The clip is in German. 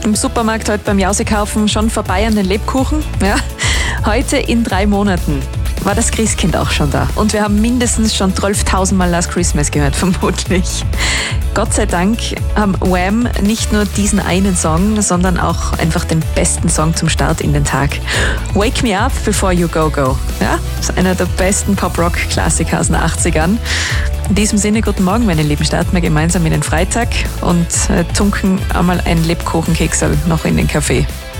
im Supermarkt heute beim Jause kaufen schon vorbei an den Lebkuchen? Ja. Heute in 3 Monaten war das Christkind auch schon da. Und wir haben mindestens schon 12.000 Mal Last Christmas gehört, vermutlich. Gott sei Dank haben Wham! Nicht nur diesen einen Song, sondern auch einfach den besten Song zum Start in den Tag. Wake Me Up Before You Go Go. Ja, das ist einer der besten Pop-Rock-Klassiker aus den 80ern. In diesem Sinne, guten Morgen, meine Lieben. Starten wir gemeinsam in den Freitag und tunken einmal ein Lebkuchenkeksel noch in den Kaffee.